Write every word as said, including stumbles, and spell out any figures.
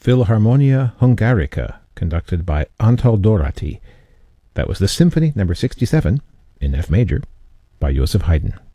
Philharmonia Hungarica, conducted by Antal Dorati. That was the Symphony number sixty-seven, in F major, by Joseph Haydn.